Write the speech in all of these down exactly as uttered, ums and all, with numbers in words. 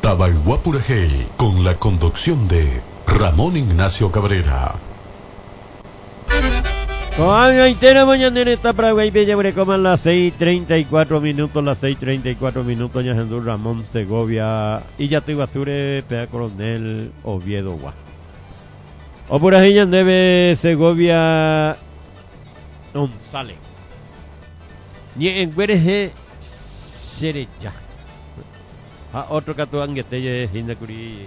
Tabaiguapurajey, con la conducción de Ramón Ignacio Cabrera. Con entera mañana en esta Paraguay, Bella Brecoma, las seis treinta y cuatro minutos, las seis treinta y cuatro minutos, ya Jesús Ramón Segovia, y ya te Basure, Pea Coronel Oviedo Gua. O por ahí ya debe Segovia González. Ni en Guereje Sereya. A otro catuán que te hinda curi.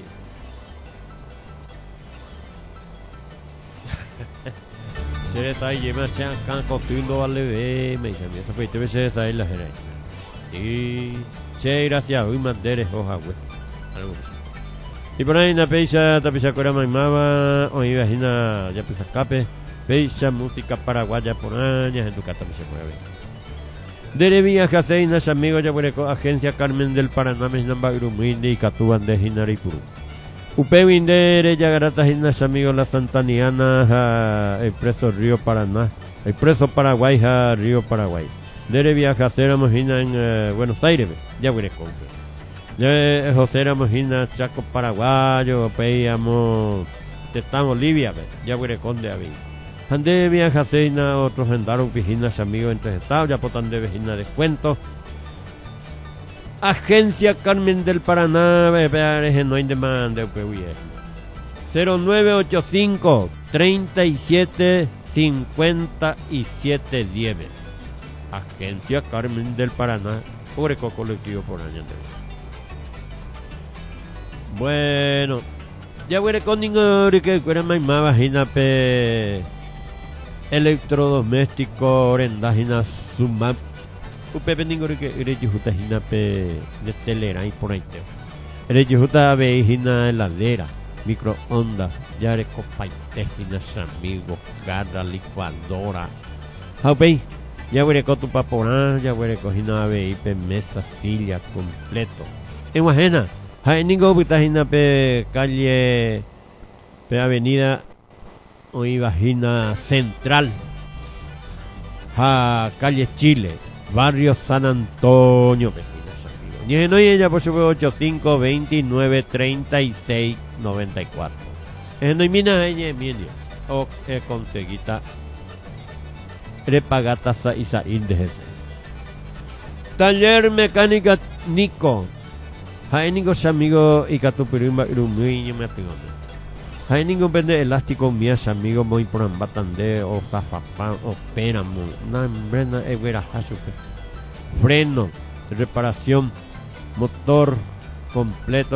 Se sai lleva chan can cotundo vale ve me dice eso pues te se sai la jera y che gracias hoy manderes hoja güey algo y por ahí na peisa ta peisa cora maimaba o iba hina ya pisa escape peisa música paraguaya por años en tu casa me se mueve dere vía jaseina amigos ya por agencia Carmen del Paraná me namba grumindi y catuban de Hinaripuru. Upewindere ya gratas hinas amigos la Santaniana, el preso Río Paraná, el preso Paraguay, ja, Río Paraguay. Dere viaja éramos en uh, Buenos Aires, ya voy a contar. Ya José éramos en Chaco Paraguayo, peíamos, estamos Bolivia, ya voy a contar a mí. Ande viaja seina, otros andaron pijinas amigos entre estados, ya potan de vecina descuentos. Agencia Carmen del Paraná, no hay demanda, cero nueve ocho cinco, treinta y siete, cincuenta y siete, diez. Agencia Carmen del Paraná, pobre colectivo por año. Bueno, ya voy a con ningún que fuera más vagina pe electrodoméstico, orendaginas, sumap. Upepe ningo que eres justa hina pe de telera y por ahí te eres justa ve hina heladera microondas ya eres copaite hina amigos garra licuadora haupe ya voy con tu paporán ya voy con hina ve pe mesa silla completo en Guajena hay ningo buta hina pe calle pe avenida o iba hina central ha calle Chile Barrio San Antonio, y en hoy ella por su ochenta y cinco, veintinueve, treinta y seis, noventa y cuatro. En hoy mina ella medio o conseguita repagata sa isa índice. Taller mecánica Nico. Hay ningún amigo y catupirimba irumuiño me atengo. Hay ningún vende elástico mías amigos muy por ambatande o zafapán o péramo una embrena evera freno reparación motor completo